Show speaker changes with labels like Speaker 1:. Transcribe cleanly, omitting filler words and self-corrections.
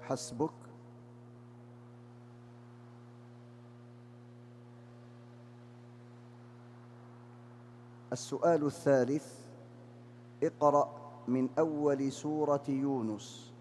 Speaker 1: حسبك. السؤال الثالث: اقرأ من أول سورة يونس.